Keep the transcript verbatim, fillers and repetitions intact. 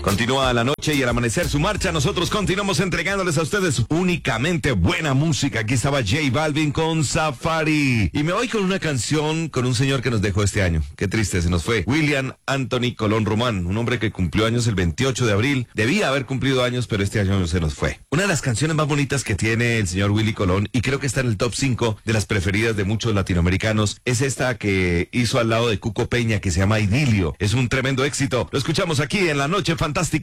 Continúa la noche y al amanecer su marcha. Nosotros continuamos entregándoles a ustedes únicamente buena música. Aquí estaba J Balvin con Safari. Y me voy con una canción con un señor que nos dejó este año. Qué triste, se nos fue. William Anthony Colón Román, un hombre que cumplió años el veintiocho de abril. Debía haber cumplido años, pero este año se nos fue. Una de las canciones más bonitas que tiene el señor Willy Colón, y creo que está en el top cinco de las preferidas de muchos latinoamericanos, es esta que hizo al lado de Cuco Peña, que se llama Idilio. Es un tremendo éxito. Lo escuchamos aquí en La Noche Fantástica.